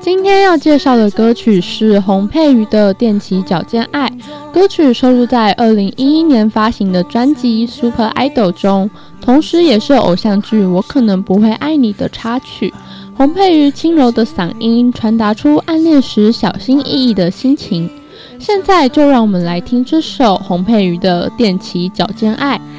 今天要介绍的歌曲是洪佩瑜的《踮起脚尖爱》，歌曲收录在2011年发行的专辑《Super Idol》中，同时也是偶像剧《我可能不会爱你》的插曲。洪佩瑜轻柔的嗓音传达出暗恋时小心翼翼的心情。现在就让我们来听这首洪佩瑜的《踮起脚尖爱》。